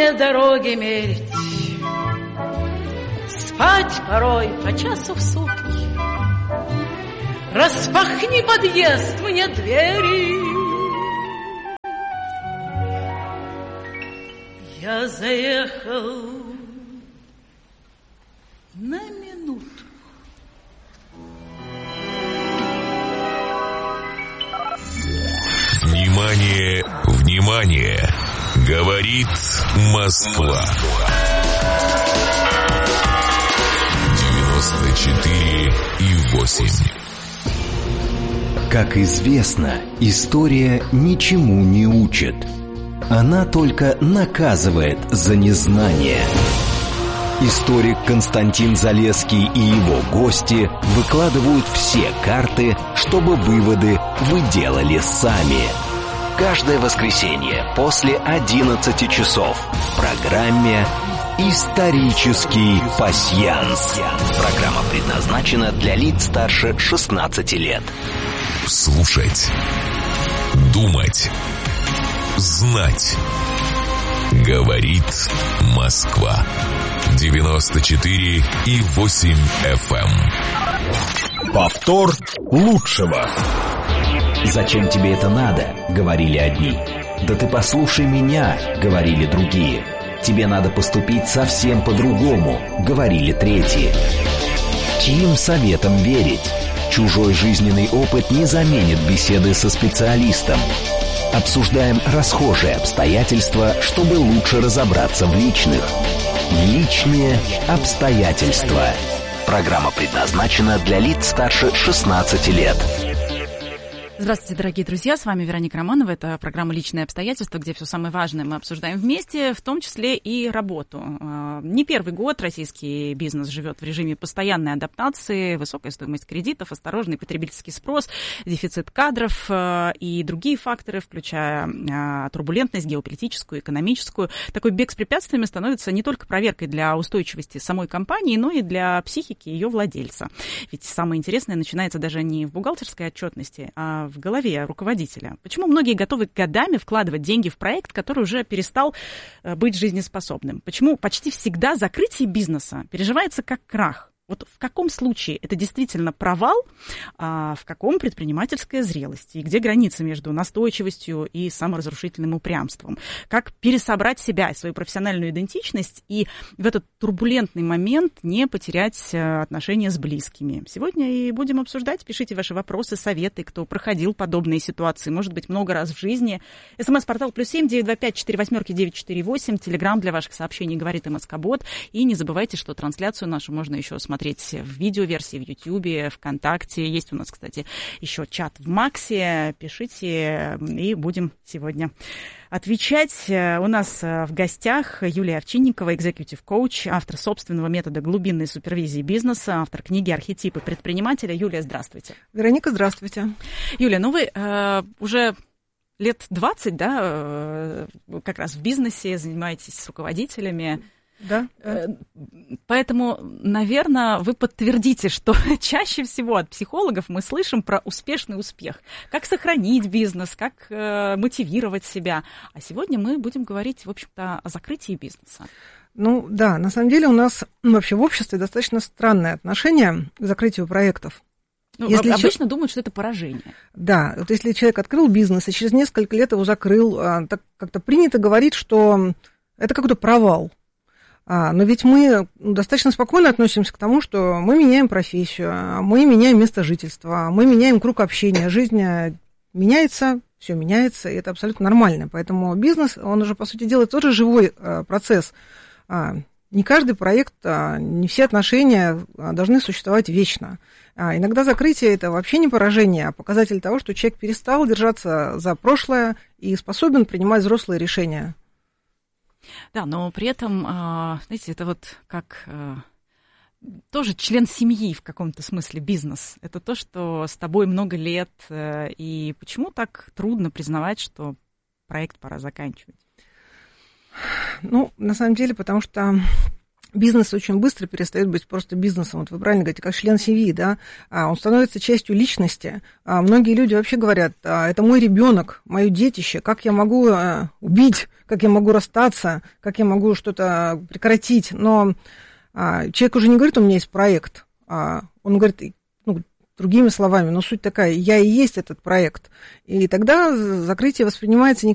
мне дороги мерить, спать порой по часу в сутки. Распахни подъезд мне двери. Я заехал на минуту. Внимание, внимание! Говорит Москва. 94,8. Как известно, история ничему не учит. Она только наказывает за незнание. Историк Константин Залесский и его гости выкладывают все карты, чтобы выводы вы делали сами. Каждое воскресенье после 11 часов в программе «Исторический пасьянс». Программа предназначена для лиц старше 16 лет. Слушать, думать, знать. Говорит Москва. 94,8 FM. Повтор лучшего. «Зачем тебе это надо?» — говорили одни. «Да ты послушай меня», — говорили другие. «Тебе надо поступить совсем по-другому», — говорили третьи. Чьим советам верить? Чужой жизненный опыт не заменит беседы со специалистом. Обсуждаем расхожие обстоятельства, чтобы лучше разобраться в личных. Личные обстоятельства. Программа предназначена для лиц старше 16 лет. Здравствуйте, дорогие друзья, с вами Вероника Романова. Это программа «Личные обстоятельства», где все самое важное мы обсуждаем вместе, в том числе и работу. Не первый год российский бизнес живет в режиме постоянной адаптации, высокая стоимость кредитов, осторожный потребительский спрос, дефицит кадров и другие факторы, включая турбулентность геополитическую, экономическую. Такой бег с препятствиями становится не только проверкой для устойчивости самой компании, но и для психики ее владельца. Ведь самое интересное начинается даже не в бухгалтерской отчетности, а в голове руководителя. Почему многие готовы годами вкладывать деньги в проект, который уже перестал быть жизнеспособным? Почему почти всегда закрытие бизнеса переживается как крах? Вот в каком случае это действительно провал, а в каком предпринимательская зрелость? И где граница между настойчивостью и саморазрушительным упрямством? Как пересобрать себя и свою профессиональную идентичность и в этот турбулентный момент не потерять отношения с близкими? Сегодня и будем обсуждать. Пишите ваши вопросы, советы, кто проходил подобные ситуации, может быть, много раз в жизни. СМС-портал +7 925 48 948. Телеграм для ваших сообщений «Говорит МСК-бот». И не забывайте, что трансляцию нашу можно еще смотреть в видеоверсии в Ютьюбе, ВКонтакте. Есть у нас, кстати, еще чат в Максе. Пишите, и будем сегодня отвечать. У нас в гостях Юлия Овчинникова, экзекьютив-коуч, автор собственного метода глубинной супервизии бизнеса, автор книги «Архетипы предпринимателя». Юлия, здравствуйте. Вероника, здравствуйте. Юлия, ну вы уже лет 20, да, как раз в бизнесе, занимаетесь с руководителями. Да. Поэтому, наверное, вы подтвердите, что чаще всего от психологов мы слышим про успешный успех. Как сохранить бизнес, как мотивировать себя. А сегодня мы будем говорить, в общем-то, о закрытии бизнеса. Ну да, на самом деле у нас вообще в обществе достаточно странное отношение к закрытию проектов. Ну, обычно думают, что это поражение. Да, вот если человек открыл бизнес и через несколько лет его закрыл, так как-то принято говорить, что это какой-то провал. Но ведь мы достаточно спокойно относимся к тому, что мы меняем профессию, мы меняем место жительства, мы меняем круг общения, жизнь меняется, все меняется, и это абсолютно нормально. Поэтому бизнес, он уже, по сути дела, тоже живой процесс. Не каждый проект, не все отношения должны существовать вечно. Иногда закрытие – это вообще не поражение, а показатель того, что человек перестал держаться за прошлое и способен принимать взрослые решения. Да, но при этом, знаете, это вот как тоже член семьи в каком-то смысле бизнес. Это то, что с тобой много лет. И почему так трудно признавать, что проект пора заканчивать? Ну, на самом деле, потому что бизнес очень быстро перестает быть просто бизнесом. Вот вы правильно говорите, как член семьи, да, он становится частью личности. Многие люди вообще говорят, это мой ребенок, мое детище, как я могу убить, как я могу расстаться, как я могу что-то прекратить. Но человек уже не говорит, у меня есть проект, он говорит, другими словами, но суть такая, я и есть этот проект. И тогда закрытие воспринимается не